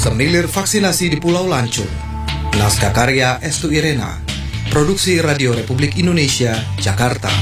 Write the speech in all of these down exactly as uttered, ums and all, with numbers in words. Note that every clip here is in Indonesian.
Semilir vaksinasi di Pulau Lancung. Naskah karya Estu Irena. Produksi Radio Republik Indonesia, Jakarta.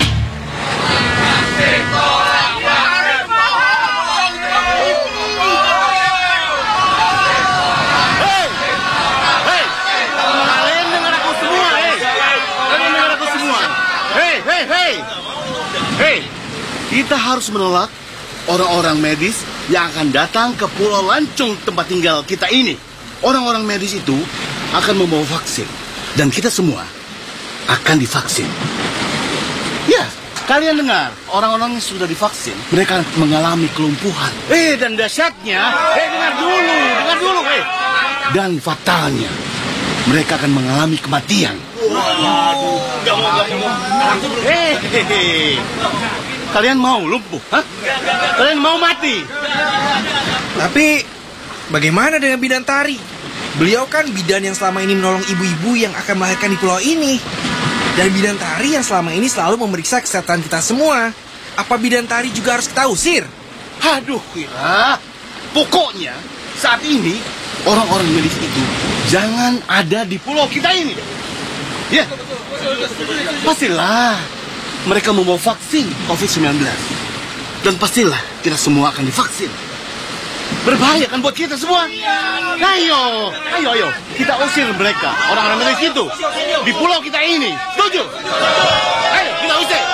Hei, kita harus menolak orang-orang medis yang akan datang ke Pulau Lancung tempat tinggal kita ini. Orang-orang medis itu akan membawa vaksin dan kita semua akan divaksin. Ya, kalian dengar, orang-orang yang sudah divaksin mereka mengalami kelumpuhan. Eh, dan dahsyatnya, eh dengar dulu, dengar dulu, eh. Dan fatalnya, mereka akan mengalami kematian. Waduh, gak mau, gak mau. Hei, kalian mau lumpuh? Hah? Kalian mau mati? Tapi, bagaimana dengan bidan Tari? Beliau kan bidan yang selama ini menolong ibu-ibu yang akan melahirkan di pulau ini. Dan bidan Tari yang selama ini selalu memeriksa kesehatan kita semua. Apa bidan Tari juga harus kita usir? Aduh, Wira. Pokoknya, saat ini, orang-orang medis itu jangan ada di pulau kita ini. Ya, pastilah mereka membawa vaksin covid sembilan belas. Dan pastilah kita semua akan divaksin. Berbahaya kan buat kita semua. Ayo, ayo, ayo. Kita usir mereka, orang-orang medis itu, di pulau kita ini. Setuju? Ayo, kita usir.